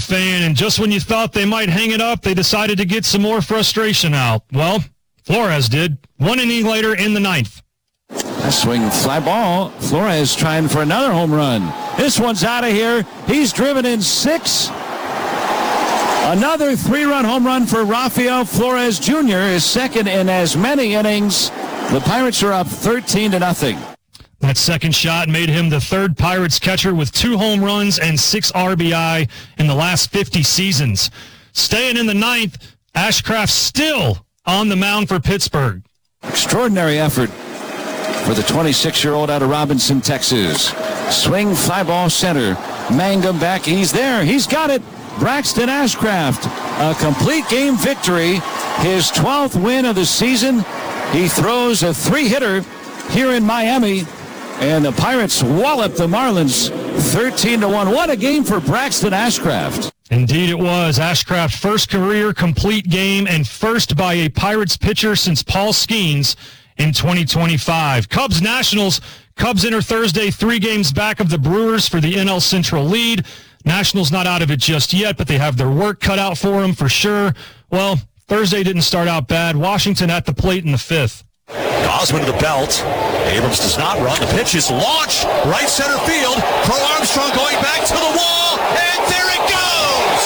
fan, and just when you thought they might hang it up, they decided to get some more frustration out. Well, Flores did. 1 inning later in the 9th. A swing fly ball. Flores trying for another home run. This one's out of here. He's driven in 6. Another 3-run home run for Rafael Flores Jr., his second in as many innings. The Pirates are up 13-0. That second shot made him the third Pirates catcher with 2 home runs and 6 RBI in the last 50 seasons. Staying in the 9th, Ashcraft still on the mound for Pittsburgh. Extraordinary effort for the 26-year-old out of Robinson, Texas. Swing, fly ball center. Mangum back. He's there. He's got it. Braxton Ashcraft, a complete game victory. His 12th win of the season. He throws a 3-hitter here in Miami. And the Pirates wallop the Marlins 13-1. What a game for Braxton Ashcraft. Indeed it was. Ashcraft's first career complete game and first by a Pirates pitcher since Paul Skeens in 2025. Cubs-Nationals. Cubs enter Thursday 3 games back of the Brewers for the NL Central lead. Nationals not out of it just yet, but they have their work cut out for them for sure. Well, Thursday didn't start out bad. Washington at the plate in the 5th. Gausman to the belt. Abrams does not run. The pitch is launched. Right center field. Crow Armstrong going back to the wall. And there it goes.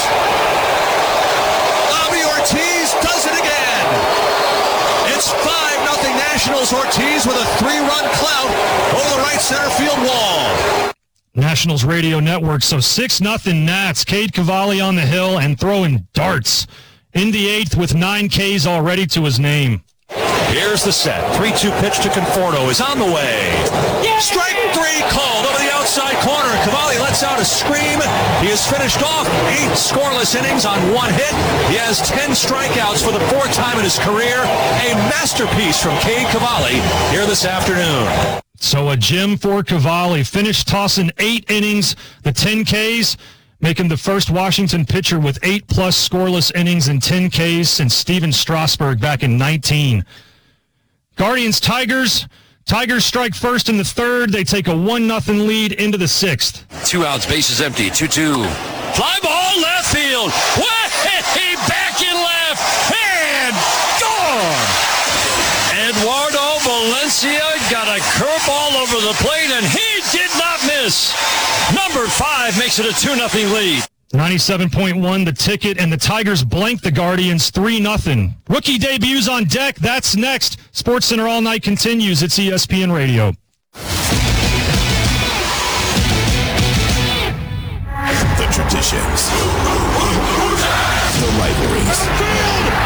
Bobby Ortiz does it again. It's 5-0 Nationals. Ortiz with a 3-run clout over the right center field wall. Nationals Radio Network, so 6-0 Nats. Cade Cavalli on the hill and throwing darts. In the 8th with 9 Ks already to his name. Here's the set. 3-2 pitch to Conforto is on the way. Strike 3 called over the outside corner. Cavalli lets out a scream. He has finished off 8 scoreless innings on 1 hit. He has 10 strikeouts for the 4th time in his career. A masterpiece from Cade Cavalli here this afternoon. So a gem for Cavalli. Finished tossing 8 innings, the 10 Ks, make him the first Washington pitcher with 8+ scoreless innings and 10 Ks since Steven Strasburg back in 19. Guardians-Tigers. Tigers strike first in the 3rd. They take a 1-0 lead into the 6th. 2 outs, bases empty, 2-2. Fly ball, left field. Way back in left. And gone. Eduardo Valencia got a curveball over the plate, and he did not miss. Number 5 makes it a 2-0 lead. 97.1 the ticket, and the Tigers blank the Guardians 3-0. Rookie debuts on deck. That's next. SportsCenter All Night continues. It's ESPN Radio. The traditions. The rivalries.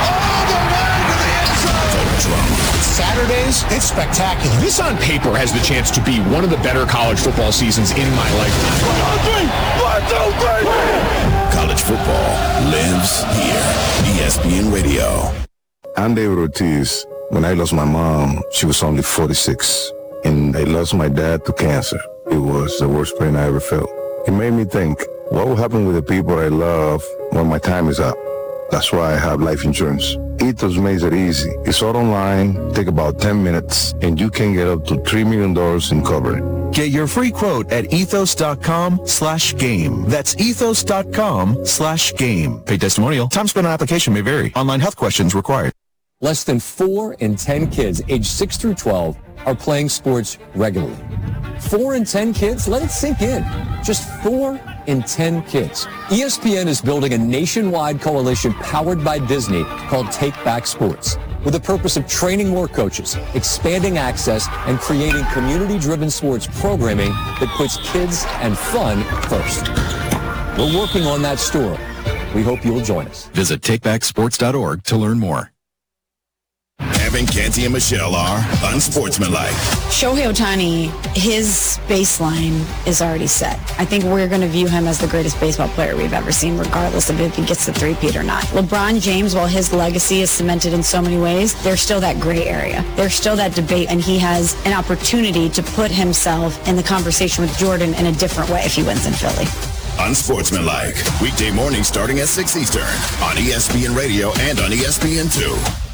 The drama. Saturdays, it's spectacular. This on paper has the chance to be one of the better college football seasons in my lifetime. 1, 2, 3. College football lives here. ESPN Radio. I'm David Ortiz. When I lost my mom, she was only 46. And I lost my dad to cancer. It was the worst pain I ever felt. It made me think, what will happen with the people I love when my time is up? That's why I have life insurance. Ethos makes it easy. It's all online, take about 10 minutes, and you can get up to $3 million in coverage. Get your free quote at ethos.com/game. That's ethos.com/game. Paid testimonial. Time spent on application may vary. Online health questions required. Less than 4 in 10 kids aged 6 through 12 are playing sports regularly. 4 in 10 kids? Let it sink in. Just 4 in 10 kids. ESPN is building a nationwide coalition powered by Disney called Take Back Sports, with the purpose of training more coaches, expanding access, and creating community-driven sports programming that puts kids and fun first. We're working on that story. We hope you'll join us. Visit takebacksports.org to learn more. Evan, Canty, and Michelle are unsportsmanlike. Shohei Ohtani, his baseline is already set. I think we're going to view him as the greatest baseball player we've ever seen, regardless of if he gets the three-peat or not. LeBron James, while his legacy is cemented in so many ways, there's still that gray area. There's still that debate, and he has an opportunity to put himself in the conversation with Jordan in a different way if he wins in Philly. Unsportsmanlike. Weekday mornings starting at 6 Eastern on ESPN Radio and on ESPN2.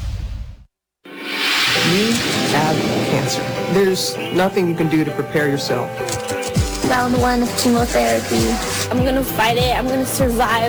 You have cancer. There's nothing you can do to prepare yourself. Round 1 of chemotherapy. I'm going to fight it. I'm going to survive.